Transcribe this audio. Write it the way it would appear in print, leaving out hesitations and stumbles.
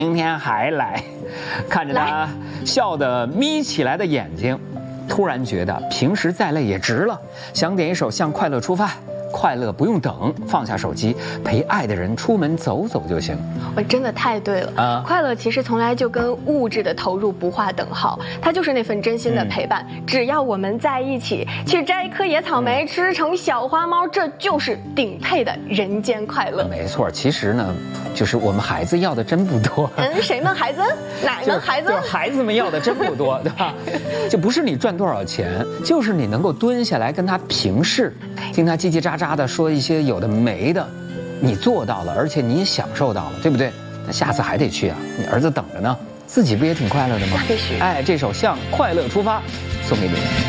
明天还来，看着他笑得眯起来的眼睛，突然觉得平时再累也值了，想点一首《向快乐出发》。快乐不用等，放下手机，陪爱的人出门走走就行。 我真的太对了啊！快乐其实从来就跟物质的投入不划等号，它就是那份真心的陪伴。只要我们在一起，去摘一颗野草莓，吃成小花猫，这就是顶配的人间快乐。 没错，其实呢，就是我们孩子要的真不多。 谁们孩子？哪们孩子？ 就是孩子们要的真不多，对吧？就不是你赚多少钱，就是你能够蹲下来跟他平视，听他叽叽喳喳的说一些有的没的，你做到了，而且你也享受到了，对不对？那下次还得去啊，你儿子等着呢，自己不也挺快乐的吗？ 那必须。 哎，这首《向快乐出发》送给你。